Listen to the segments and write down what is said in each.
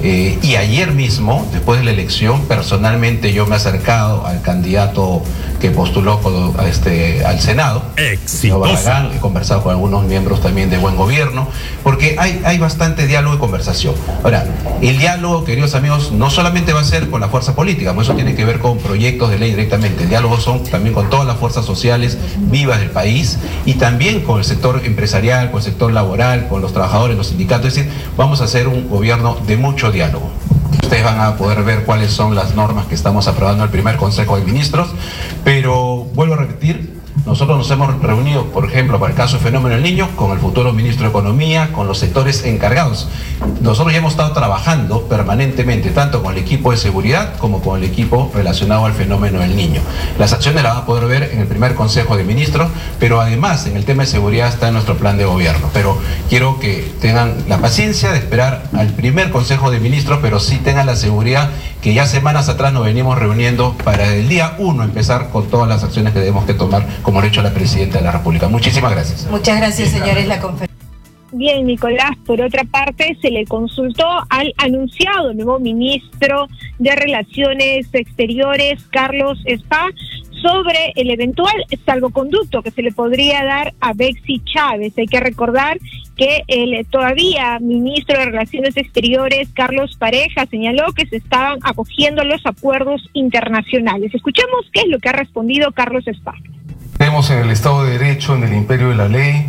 Y ayer mismo, después de la elección, personalmente yo me he acercado al candidato que postuló al Senado, Barragán, he conversado con algunos miembros también de Buen Gobierno, porque hay bastante diálogo y conversación. Ahora, el diálogo, queridos amigos, no solamente va a ser con la fuerza política, pues eso tiene que ver con proyectos de ley directamente. El diálogo son también con todas las fuerzas sociales vivas del país y también con el sector empresarial, con el sector laboral, con los trabajadores, los sindicatos. Es decir, vamos a hacer un gobierno de mucho diálogo. Ustedes van a poder ver cuáles son las normas que estamos aprobando en el primer Consejo de Ministros, pero vuelvo a repetir, nosotros nos hemos reunido, por ejemplo, para el caso del fenómeno del niño, con el futuro ministro de Economía, con los sectores encargados. Nosotros ya hemos estado trabajando permanentemente, tanto con el equipo de seguridad como con el equipo relacionado al fenómeno del niño. Las acciones las van a poder ver en el primer Consejo de Ministros, pero además en el tema de seguridad está en nuestro plan de gobierno. Pero quiero que tengan la paciencia de esperar al primer Consejo de Ministros, pero sí tengan la seguridad que ya semanas atrás nos venimos reuniendo para el día 1 empezar con todas las acciones que debemos que tomar, como lo ha hecho la Presidenta de la República. Muchísimas gracias. Muchas gracias, señores. La conferencia. Bien, Nicolás, por otra parte, se le consultó al anunciado nuevo ministro de Relaciones Exteriores, Carlos Spa, sobre el eventual salvoconducto que se le podría dar a Betsy Chávez. Hay que recordar que el todavía ministro de Relaciones Exteriores, Carlos Pareja, señaló que se estaban acogiendo los acuerdos internacionales. Escuchemos qué es lo que ha respondido Carlos Spa. Creemos en el Estado de Derecho, en el imperio de la ley,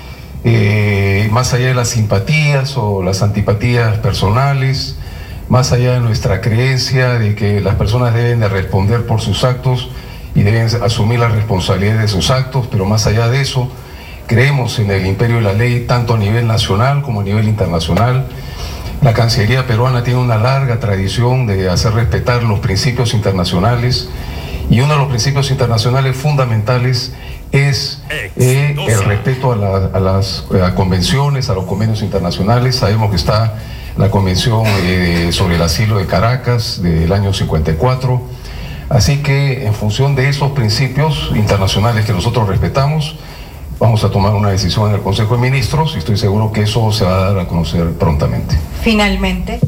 más allá de las simpatías o las antipatías personales, más allá de nuestra creencia de que las personas deben de responder por sus actos y deben asumir la responsabilidad de sus actos, pero más allá de eso, creemos en el imperio de la ley tanto a nivel nacional como a nivel internacional. La Cancillería peruana tiene una larga tradición de hacer respetar los principios internacionales y uno de los principios internacionales fundamentales es el respeto a las convenciones, a los convenios internacionales. Sabemos que está la Convención sobre el Asilo de Caracas del año 54. Así que en función de esos principios internacionales que nosotros respetamos, vamos a tomar una decisión en el Consejo de Ministros y estoy seguro que eso se va a dar a conocer prontamente. Finalmente.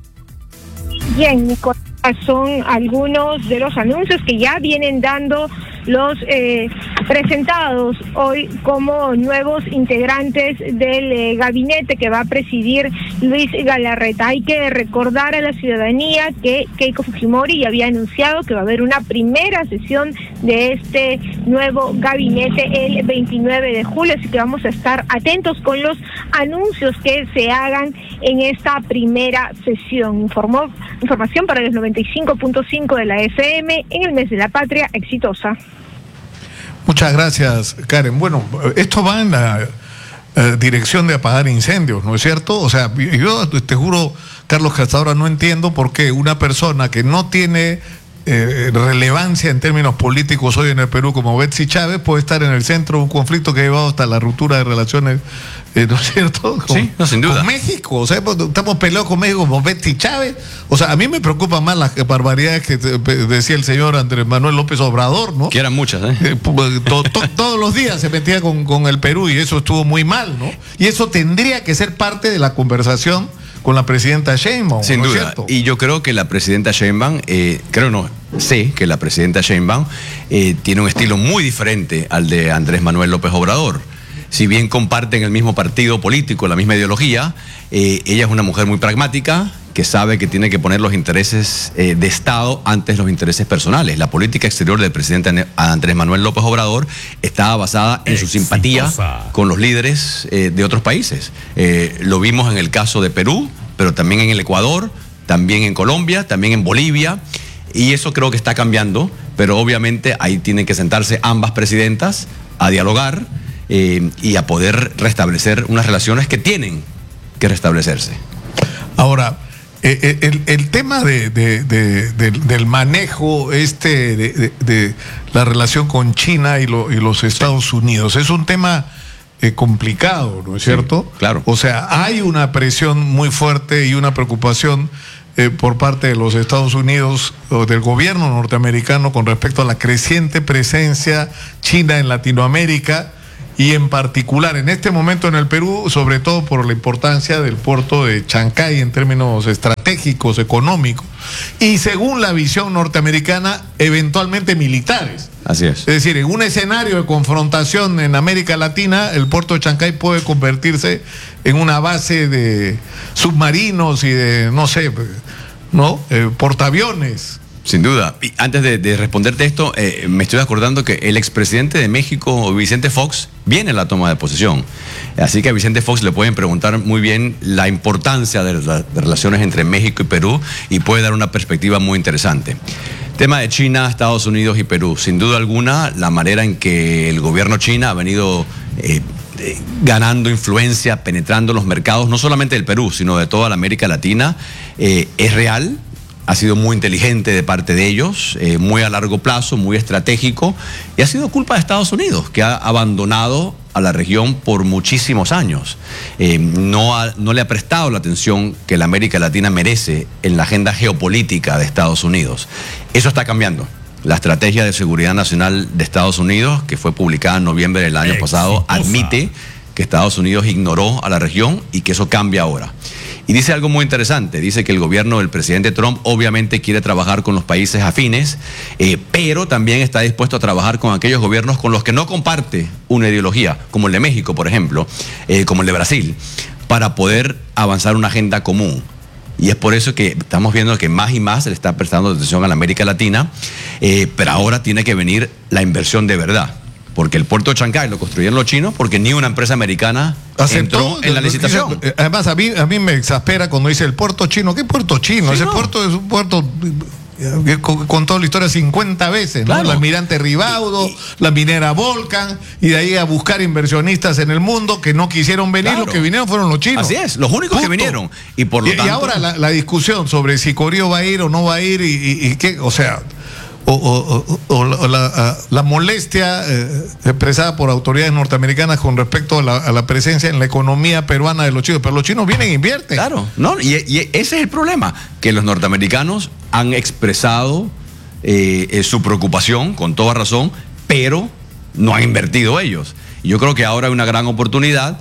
Bien, Nicolás, son algunos de los anuncios que ya vienen dando los presentados hoy como nuevos integrantes del gabinete que va a presidir Luis Galarreta. Hay que recordar a la ciudadanía que Keiko Fujimori ya había anunciado que va a haber una primera sesión de este nuevo gabinete el 29 de julio, así que vamos a estar atentos con los anuncios que se hagan en esta primera sesión. Información para los 95.5 de la FM en el mes de la patria exitosa. Muchas gracias, Karen. Bueno, esto va en la dirección de apagar incendios, ¿no es cierto? O sea, yo te juro, Carlos, que hasta ahora no entiendo por qué una persona que no tiene relevancia en términos políticos hoy en el Perú como Betsy Chávez puede estar en el centro de un conflicto que ha llevado hasta la ruptura de relaciones, ¿no es cierto? Sí, no, sin duda. Con México, o sea, estamos peleados con México como Betsy Chávez. O sea, a mí me preocupan más las barbaridades que decía el señor Andrés Manuel López Obrador, ¿no? Que eran muchas, ¿eh? Todos los días se metía con el Perú y eso estuvo muy mal, ¿no? Y eso tendría que ser parte de la conversación con la presidenta Sheinbaum. Sin ¿no es duda. cierto? Y yo creo que la presidenta Sheinbaum, sé que la presidenta Sheinbaum tiene un estilo muy diferente al de Andrés Manuel López Obrador. Si bien comparten el mismo partido político, la misma ideología, ella es una mujer muy pragmática, que sabe que tiene que poner los intereses de Estado antes los intereses personales. La política exterior del presidente Andrés Manuel López Obrador estaba basada en su simpatía con los líderes de otros países. Lo vimos en el caso de Perú, pero también en el Ecuador, también en Colombia, también en Bolivia, y eso creo que está cambiando, pero obviamente ahí tienen que sentarse ambas presidentas a dialogar y a poder restablecer unas relaciones que tienen que restablecerse. Ahora, el tema del manejo de la relación con China y los Estados Unidos es un tema complicado, ¿no es cierto? Sí, claro. O sea, hay una presión muy fuerte y una preocupación por parte de los Estados Unidos o del gobierno norteamericano con respecto a la creciente presencia china en Latinoamérica y en particular en este momento en el Perú, sobre todo por la importancia del puerto de Chancay en términos estratégicos. estratégicos, económicos, y según la visión norteamericana, eventualmente militares. Así es. Es decir, en un escenario de confrontación en América Latina, el puerto de Chancay puede convertirse en una base de submarinos y de, no sé, ¿no? Portaaviones. Sin duda. Y antes de responderte esto, me estoy acordando que el expresidente de México, Vicente Fox, viene en la toma de posesión. Así que a Vicente Fox le pueden preguntar muy bien la importancia de las relaciones entre México y Perú y puede dar una perspectiva muy interesante. Tema de China, Estados Unidos y Perú. Sin duda alguna, la manera en que el gobierno chino ha venido ganando influencia, penetrando los mercados, no solamente del Perú, sino de toda la América Latina, es real. Ha sido muy inteligente de parte de ellos, muy a largo plazo, muy estratégico, y ha sido culpa de Estados Unidos, que ha abandonado a la región por muchísimos años. No le ha prestado la atención que la América Latina merece en la agenda geopolítica de Estados Unidos. Eso está cambiando. La estrategia de seguridad nacional de Estados Unidos, que fue publicada en noviembre del año pasado, admite que Estados Unidos ignoró a la región y que eso cambia ahora. Y dice algo muy interesante, dice que el gobierno del presidente Trump obviamente quiere trabajar con los países afines, pero también está dispuesto a trabajar con aquellos gobiernos con los que no comparte una ideología, como el de México, por ejemplo, como el de Brasil, para poder avanzar una agenda común. Y es por eso que estamos viendo que más y más se le está prestando atención a la América Latina, pero ahora tiene que venir la inversión de verdad. Porque el puerto de Chancay lo construyeron los chinos porque ni una empresa americana entró en la licitación. Además, a mí me exaspera cuando dice el puerto chino. ¿Qué puerto chino? Sí, ese no. puerto es un puerto que contó la historia 50 veces, ¿no? Claro. El almirante Ribaudo, la minera Volcan, y de ahí a buscar inversionistas en el mundo que no quisieron venir. Claro. Los que vinieron fueron los chinos. Así es, los únicos que vinieron. Y por lo tanto. Y ahora la discusión sobre si Corio va a ir o no va a ir y qué, o sea. La molestia expresada por autoridades norteamericanas con respecto a la presencia en la economía peruana de los chinos, pero los chinos vienen e invierten. Claro, no, y ese es el problema, que los norteamericanos han expresado su preocupación con toda razón, pero no han invertido ellos. Y yo creo que ahora hay una gran oportunidad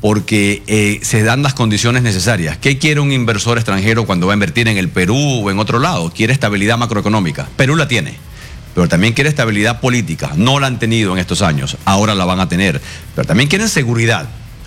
porque se dan las condiciones necesarias. ¿Qué quiere un inversor extranjero cuando va a invertir en el Perú o en otro lado? Quiere estabilidad macroeconómica. Perú la tiene, pero también quiere estabilidad política. No la han tenido en estos años, ahora la van a tener. Pero también quieren seguridad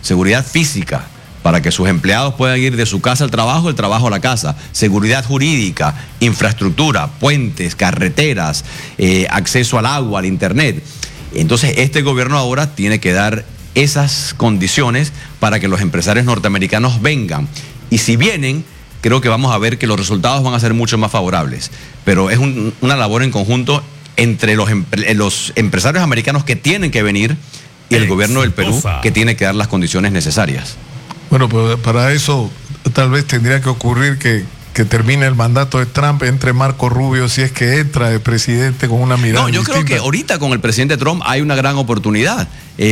física, para que sus empleados puedan ir de su casa al trabajo, del trabajo a la casa. Seguridad jurídica, infraestructura, puentes, carreteras, acceso al agua, al internet. Entonces, este gobierno ahora tiene que dar esas condiciones para que los empresarios norteamericanos vengan. Y si vienen, creo que vamos a ver que los resultados van a ser mucho más favorables. Pero es una labor en conjunto entre los empresarios americanos que tienen que venir y el gobierno del Perú, que tiene que dar las condiciones necesarias. Bueno, pues para eso tal vez tendría que ocurrir que termine el mandato de Trump, entre Marco Rubio, si es que entra de presidente con una mirada. No, yo distinta. creo que ahorita con el presidente Trump hay una gran oportunidad.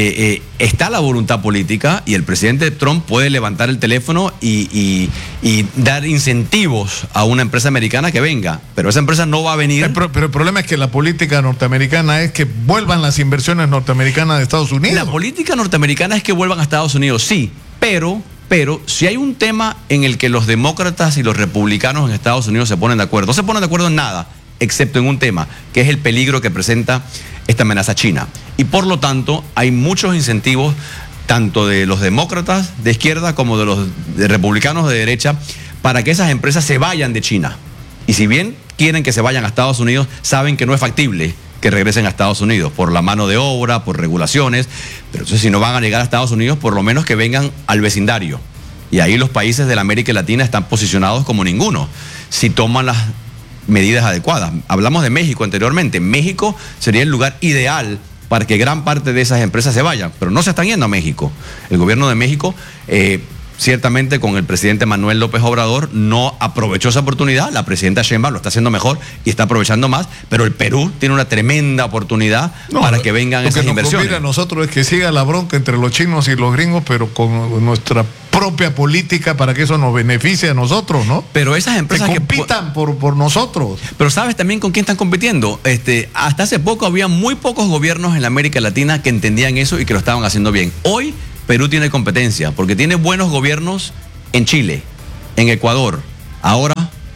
Está la voluntad política y el presidente Trump puede levantar el teléfono y dar incentivos a una empresa americana que venga, pero esa empresa no va a venir. Pero el problema es que la política norteamericana es que vuelvan las inversiones norteamericanas de Estados Unidos. La política norteamericana es que vuelvan a Estados Unidos, sí, pero si hay un tema en el que los demócratas y los republicanos en Estados Unidos se ponen de acuerdo, no se ponen de acuerdo en nada, excepto en un tema, que es el peligro que presenta esta amenaza china. Y por lo tanto, hay muchos incentivos, tanto de los demócratas de izquierda como de los republicanos de derecha, para que esas empresas se vayan de China. Y si bien quieren que se vayan a Estados Unidos, saben que no es factible que regresen a Estados Unidos por la mano de obra, por regulaciones. Pero entonces, si no van a llegar a Estados Unidos, por lo menos que vengan al vecindario. Y ahí los países de la América Latina están posicionados como ninguno, si toman las medidas adecuadas. Hablamos de México anteriormente. México sería el lugar ideal para que gran parte de esas empresas se vayan, pero no se están yendo a México. El gobierno de México, ciertamente con el presidente Manuel López Obrador, no aprovechó esa oportunidad. La presidenta Sheinbaum lo está haciendo mejor y está aprovechando más, pero el Perú tiene una tremenda oportunidad para que vengan esas inversiones. Lo que nos conviene a nosotros es que siga la bronca entre los chinos y los gringos, pero con nuestra propia política para que eso nos beneficie a nosotros, ¿no? Pero esas empresas que compitan por nosotros. Pero ¿sabes también con quién están compitiendo? Hasta hace poco había muy pocos gobiernos en la América Latina que entendían eso y que lo estaban haciendo bien. Hoy Perú tiene competencia porque tiene buenos gobiernos en Chile, en Ecuador, ahora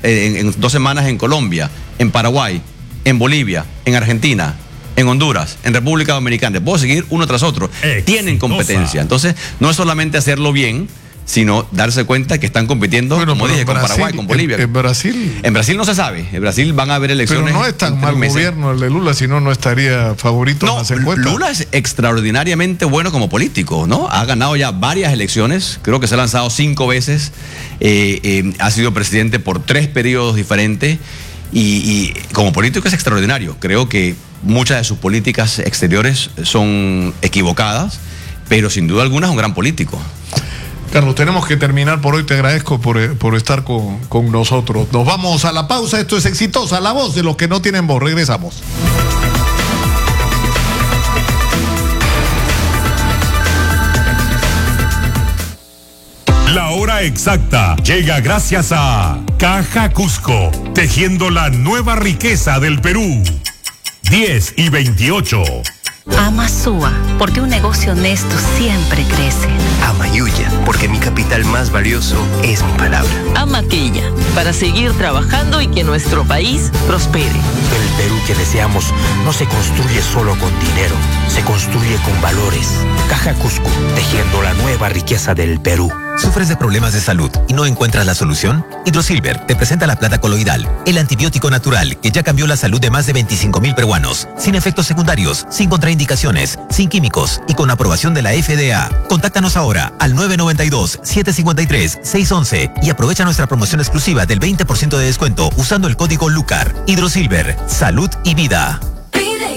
en 2 semanas en Colombia, en Paraguay, en Bolivia, en Argentina, en Honduras, en República Dominicana. Puedo seguir uno tras otro. Tienen competencia. Entonces, no es solamente hacerlo bien, sino darse cuenta que están compitiendo, como dije, con Paraguay, con Bolivia. En Brasil. En Brasil no se sabe. En Brasil van a haber elecciones. Pero no es tan mal gobierno el de Lula, si no estaría favorito en las encuestas. Lula es extraordinariamente bueno como político, ¿no? Ha ganado ya varias elecciones, creo que se ha lanzado 5 veces, ha sido presidente por 3 periodos diferentes y como político es extraordinario. Creo que muchas de sus políticas exteriores son equivocadas, pero sin duda alguna es un gran político. Carlos, tenemos que terminar por hoy. Te agradezco por estar con nosotros. Nos vamos a la pausa. Esto es Exitosa, la voz de los que no tienen voz. Regresamos. La hora exacta llega gracias a Caja Cusco, tejiendo la nueva riqueza del Perú. 10:28. Ama Sua, porque un negocio honesto siempre crece. Ama Yuya, porque mi capital más valioso es mi palabra. Ama Quilla, para seguir trabajando y que nuestro país prospere. El Perú que deseamos no se construye solo con dinero, se construye con valores. Caja Cusco, tejiendo la nueva riqueza del Perú. ¿Sufres de problemas de salud y no encuentras la solución? Hidrosilver te presenta la plata coloidal, el antibiótico natural que ya cambió la salud de más de 25,000 peruanos, sin efectos secundarios, sin contraindicaciones, sin químicos y con aprobación de la FDA. Contáctanos ahora al 992-753-611 y aprovecha nuestra promoción exclusiva del 20% de descuento usando el código LUCAR. Hidrosilver, salud y vida.